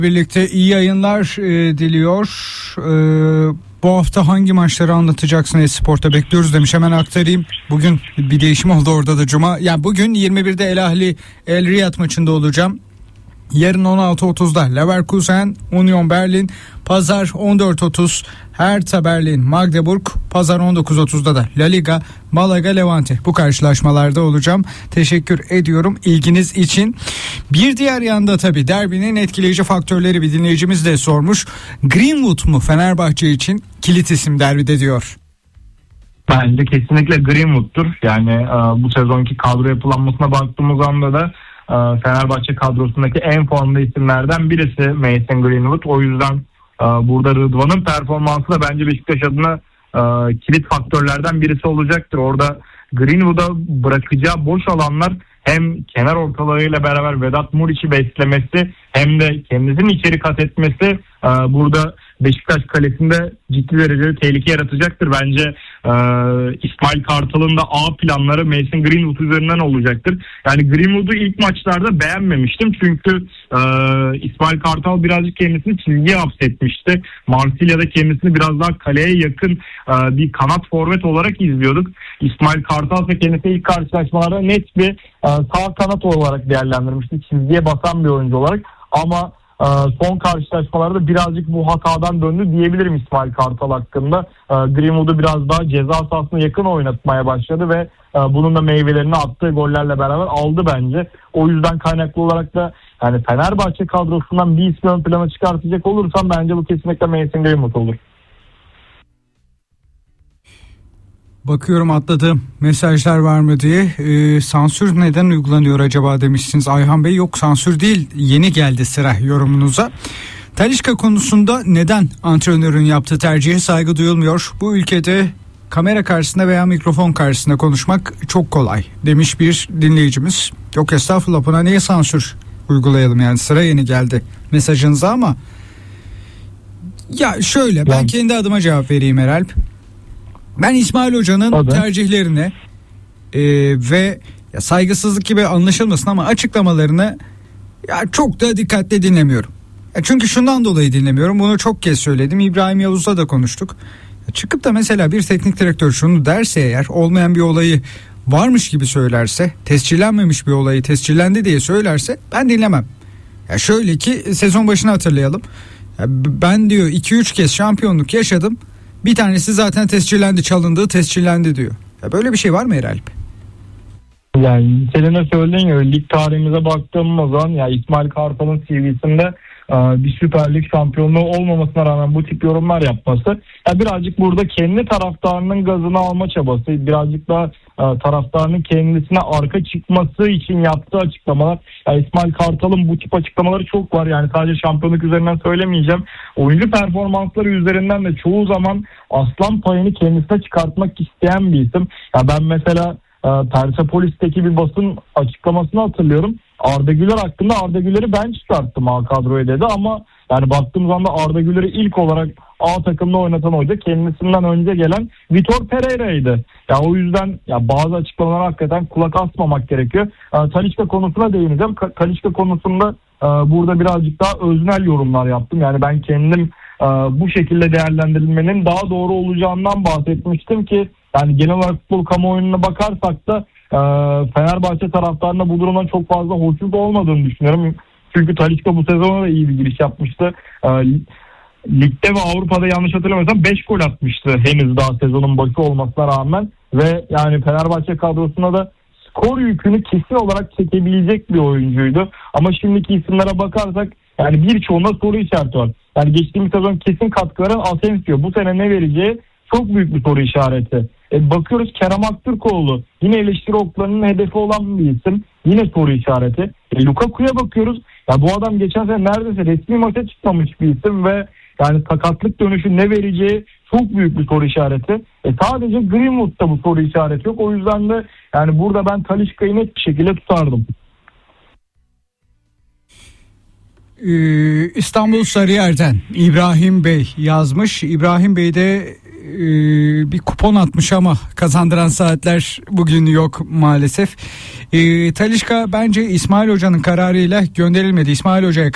Birlikte iyi yayınlar diliyor. Bu hafta hangi maçları anlatacaksın Espor'ta bekliyoruz demiş. Hemen aktarayım. Bugün bir değişim oldu orada da Cuma. Yani bugün 21'de El Ahli El Riyad maçında olacağım. Yarın 16.30'da Leverkusen Union Berlin, pazar 14.30 Hertha Berlin Magdeburg, pazar 19.30'da da La Liga Malaga Levante. Bu karşılaşmalarda olacağım. Teşekkür ediyorum ilginiz için. Bir diğer yanda tabii derbinin etkileyici faktörleri bir dinleyicimiz de sormuş. Greenwood mu Fenerbahçe için kilit isim derbide diyor. Bence kesinlikle Greenwood'tur. Yani bu sezonki kadro yapılanmasına baktığımız anda da Fenerbahçe kadrosundaki en formda isimlerden birisi Mason Greenwood. O yüzden burada Rıdvan'ın performansı da bence Beşiktaş adına kilit faktörlerden birisi olacaktır. Orada Greenwood'a bırakacağı boş alanlar hem kenar ortalarıyla beraber Vedat Muriç'i beslemesi hem de kendisinin içeri kat etmesi burada Beşiktaş kalesinde ciddi derecede tehlike yaratacaktır. Bence İsmail Kartal'ın da A planları Mason Greenwood üzerinden olacaktır. Yani Greenwood'u ilk maçlarda beğenmemiştim. Çünkü İsmail Kartal birazcık kendisini çizgiye hapsetmişti. Marsilya'da kendisini biraz daha kaleye yakın bir kanat forvet olarak izliyorduk. İsmail Kartal ise kendisi ilk karşılaşmalarda net bir sağ kanat olarak değerlendirmişti. Çizgiye basan bir oyuncu olarak. Ama son karşılaşmalarda birazcık bu hatadan döndü diyebilirim İsmail Kartal hakkında. Greenwood'u biraz daha ceza sahasına yakın oynatmaya başladı ve bunun da meyvelerini attığı gollerle beraber aldı bence. O yüzden kaynaklı olarak da yani Fenerbahçe kadrosundan bir ismi ön plana çıkartacak olursam bence bu kesinlikle Mason Greenwood olur. Bakıyorum atladığım mesajlar var mı diye. Sansür neden uygulanıyor acaba demişsiniz Ayhan Bey. Yok, sansür değil, yeni geldi sıra yorumunuza. Talisca konusunda neden antrenörün yaptığı tercihe saygı duyulmuyor? Bu ülkede kamera karşısında veya mikrofon karşısında konuşmak çok kolay demiş bir dinleyicimiz. Yok estağfurullah, buna niye sansür uygulayalım, yani sıra yeni geldi mesajınıza. Ama ya şöyle, ben kendi adıma cevap vereyim Eralp. Ben İsmail Hoca'nın tercihlerine ve ya saygısızlık gibi anlaşılmasın ama açıklamalarını ya çok da dikkatli dinlemiyorum. Çünkü şundan dolayı dinlemiyorum. Bunu çok kez söyledim. İbrahim Yavuz'la da konuştuk. Çıkıp da mesela bir teknik direktör şunu derse eğer, olmayan bir olayı varmış gibi söylerse, tescillenmemiş bir olayı tescillendi diye söylerse ben dinlemem. Ya şöyle ki sezon başını hatırlayalım. Ya ben diyor 2-3 kez şampiyonluk yaşadım. Bir tanesi zaten tescillendi, çalındığı tescillendi diyor. Ya böyle bir şey var mı Eralp? Yani senin de söylediğin gibi lig tarihimize baktığımız zaman ya İsmail Kartal'ın CV'sinde bir Süper Lig şampiyonluğu olmamasına rağmen bu tip yorumlar yapması ya birazcık burada kendi taraftarının gazını alma çabası, birazcık da taraftarının kendisine arka çıkması için yaptığı açıklamalar. Ya İsmail Kartal'ın bu tip açıklamaları çok var. Yani sadece şampiyonluk üzerinden söylemeyeceğim. Oyuncu performansları üzerinden de çoğu zaman aslan payını kendisine çıkartmak isteyen bir isim. Ya ben mesela Persepolis'teki bir basın açıklamasını hatırlıyorum. Arda Güler hakkında Arda Güler'i ben çıkarttım A kadroya dedi ama yani baktığımız anda Arda Güler'i ilk olarak A takımda oynatan hoca kendisinden önce gelen Vitor Pereira'ydı. Ya o yüzden ya bazı açıklamalara hakikaten kulak asmamak gerekiyor. Talisca konusuna değineceğim. Talisca konusunda burada birazcık daha öznel yorumlar yaptım. Yani ben kendim bu şekilde değerlendirilmenin daha doğru olacağından bahsetmiştim ki yani genel olarak futbol kamuoyuna bakarsak da Fenerbahçe taraftarına bu durumdan çok fazla hoşnut olmadığını düşünüyorum. Çünkü Talisca bu sezona da iyi bir giriş yapmıştı. Ligde ve Avrupa'da yanlış hatırlamıyorsam 5 gol atmıştı henüz daha sezonun başı olmasına rağmen. Ve yani Fenerbahçe kadrosuna da skor yükünü kesin olarak çekebilecek bir oyuncuydu. Ama şimdiki isimlere bakarsak yani birçoğunda soru işareti var. Yani geçtiğimiz sezon kesin katkıları Asensio. Bu sene ne vereceği çok büyük bir soru işareti. Bakıyoruz Kerem Aktürkoğlu yine eleştiri oklarının hedefi olan bir isim. Yine soru işareti. Lukaku'ya bakıyoruz. Ya bu adam geçen sene neredeyse resmi maça çıkmamış bir isim ve yani sakatlık dönüşü ne vereceği çok büyük bir soru işareti. Sadece Greenwood'da bu soru işareti yok. O yüzden de yani burada ben Talisca'yı net bir şekilde tutardım. İstanbul Sarıyer'den İbrahim Bey yazmış. İbrahim Bey de bir kupon atmış ama kazandıran saatler bugün yok maalesef. Talisca bence İsmail Hoca'nın kararıyla gönderilmedi. İsmail Hoca'ya